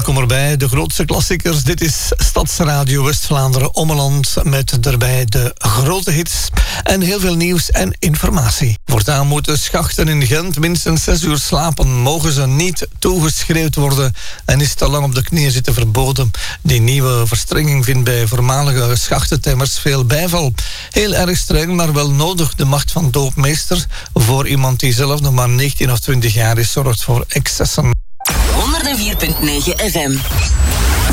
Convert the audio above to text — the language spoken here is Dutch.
Welkom erbij, de grootste klassiekers. Dit is Stadsradio West-Vlaanderen Ommeland met daarbij de grote hits en heel veel nieuws en informatie. Voortaan moeten schachten in Gent minstens 6 uur slapen. Mogen ze niet toegeschreeuwd worden en is te lang op de knieën zitten verboden. Die nieuwe verstrenging vindt bij voormalige schachtentemmers veel bijval. Heel erg streng, maar wel nodig. De macht van doopmeester voor iemand die zelf nog maar 19 of 20 jaar is, zorgt voor excessen. 104.9 FM.